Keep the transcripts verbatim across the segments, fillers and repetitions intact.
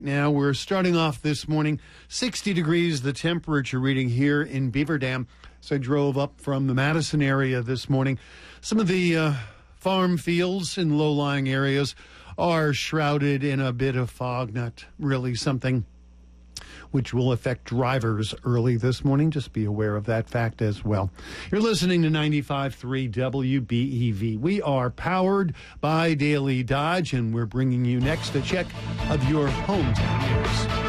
Now, we're starting off this morning, sixty degrees, the temperature reading here in Beaver Dam. So I drove up from the Madison area this morning. Some of the uh, farm fields in low-lying areas are shrouded in a bit of fog, not really something which will affect drivers early this morning. Just be aware of that fact as well. You're listening to ninety-five point three W B E V. We are powered by Daily Dodge, and we're bringing you next a check of your hometown news.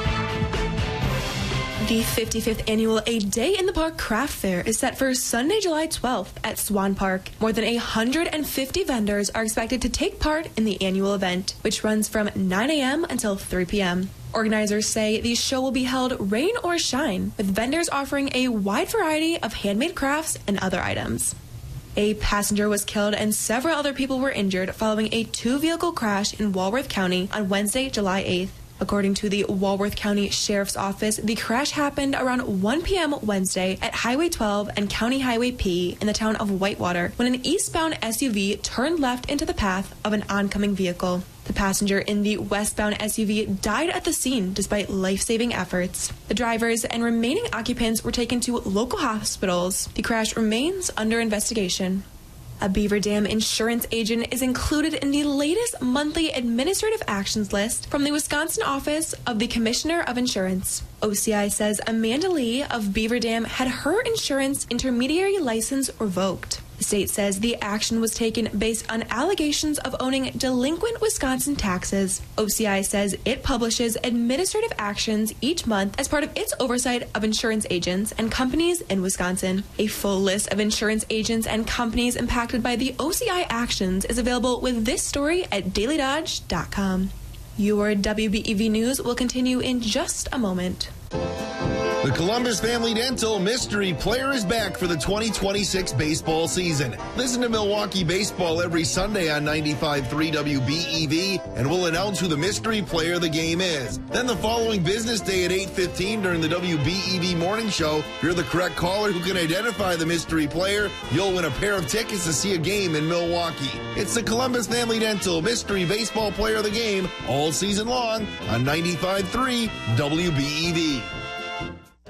The fifty-fifth annual A Day in the Park Craft Fair is set for Sunday, July twelfth at Swan Park. More than one hundred fifty vendors are expected to take part in the annual event, which runs from nine a.m. until three p.m. Organizers say the show will be held rain or shine, with vendors offering a wide variety of handmade crafts and other items. A passenger was killed and several other people were injured following a two-vehicle crash in Walworth County on Wednesday, July eighth. According to the Walworth County Sheriff's Office, the crash happened around one p.m. Wednesday at Highway twelve and County Highway P in the town of Whitewater when an eastbound S U V turned left into the path of an oncoming vehicle. The passenger in the westbound S U V died at the scene despite life-saving efforts. The drivers and remaining occupants were taken to local hospitals. The crash remains under investigation. A Beaver Dam insurance agent is included in the latest monthly administrative actions list from the Wisconsin Office of the Commissioner of Insurance. O C I says Amanda Lee of Beaver Dam had her insurance intermediary license revoked. The state says the action was taken based on allegations of owning delinquent Wisconsin taxes. O C I says it publishes administrative actions each month as part of its oversight of insurance agents and companies in Wisconsin. A full list of insurance agents and companies impacted by the O C I actions is available with this story at daily dodge dot com. Your W B E V News will continue in just a moment. The Columbus Family Dental Mystery Player is back for the twenty twenty-six baseball season. Listen to Milwaukee Baseball every Sunday on ninety-five point three W B E V, and we'll announce who the mystery player of the game is. Then the following business day at eight fifteen during the W B E V Morning Show, if you're the correct caller who can identify the mystery player, you'll win a pair of tickets to see a game in Milwaukee. It's the Columbus Family Dental Mystery Baseball Player of the Game all season long on ninety-five point three W B E V.